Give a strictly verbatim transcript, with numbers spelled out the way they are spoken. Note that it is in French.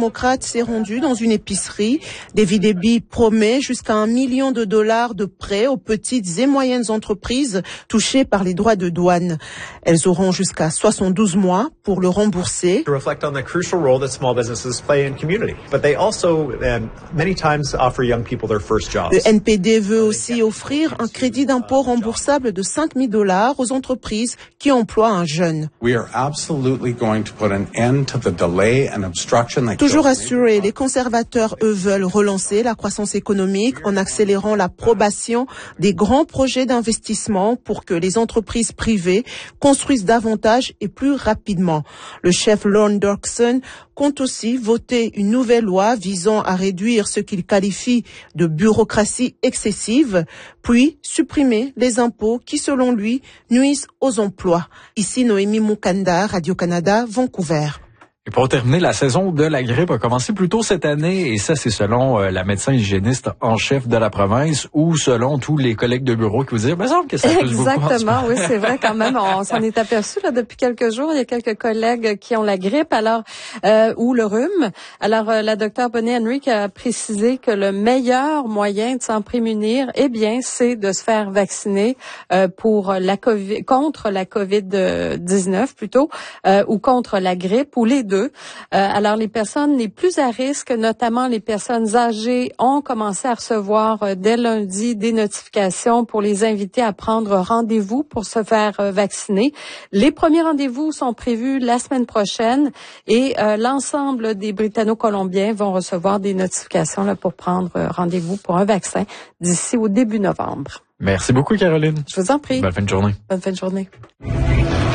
démocrate s'est rendu dans une épicerie. David Eby promet jusqu'à un million de dollars de prêts aux petites et moyennes entreprises touchées par les droits de douane. Elles auront jusqu'à soixante-douze mois pour le rembourser. To reflect on the crucial role that small businesses play in community, but they also um, many times offer young people their first jobs. Le N P D veut aussi offrir un crédit d'impôt remboursable de cinq mille dollars aux entreprises qui emploient un jeune. We are absolutely going to put an end to the delay and obstruction that Toujours assurés, les conservateurs, eux, veulent relancer la croissance économique en accélérant l'approbation des grands projets d'investissement pour que les entreprises privées construisent davantage et plus rapidement. Le chef Lorne Dorkson compte aussi voter une nouvelle loi visant à réduire ce qu'il qualifie de bureaucratie excessive, puis supprimer les impôts qui, selon lui, nuisent aux emplois. Ici, Noémie Moukanda, Radio-Canada, Vancouver. Et pour terminer, la saison de la grippe a commencé plus tôt cette année, et ça, c'est selon euh, la médecin hygiéniste en chef de la province, ou selon tous les collègues de bureau qui vous disent, il me semble que ça touche beaucoup. Exactement, oui, c'est vrai quand même. On s'en est aperçu là depuis quelques jours. Il y a quelques collègues qui ont la grippe, alors euh, ou le rhume. Alors, euh, la docteure Bonnie Henrique a précisé que le meilleur moyen de s'en prémunir, eh bien, c'est de se faire vacciner euh, pour la COVID, contre la covid dix-neuf plutôt, euh, ou contre la grippe, ou les deux. Euh, alors, les personnes les plus à risque, notamment les personnes âgées, ont commencé à recevoir euh, dès lundi des notifications pour les inviter à prendre rendez-vous pour se faire euh, vacciner. Les premiers rendez-vous sont prévus la semaine prochaine et euh, l'ensemble des Britanno-Colombiens vont recevoir des notifications là, pour prendre euh, rendez-vous pour un vaccin d'ici au début novembre. Merci beaucoup, Caroline. Je vous en prie. Bonne fin de journée. Bonne fin de journée.